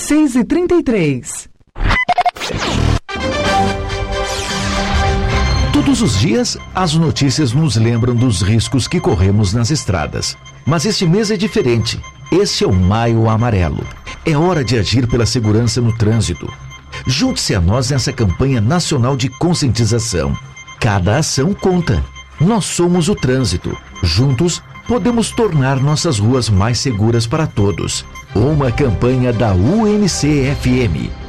6h33. Todos os dias, as notícias nos lembram dos riscos que corremos nas estradas. Mas este mês é diferente. Este é o Maio Amarelo. É hora de agir pela segurança no trânsito. Junte-se a nós nessa campanha nacional de conscientização. Cada ação conta. Nós somos o trânsito. Juntos, podemos tornar nossas ruas mais seguras para todos. Uma campanha da UNC-FM.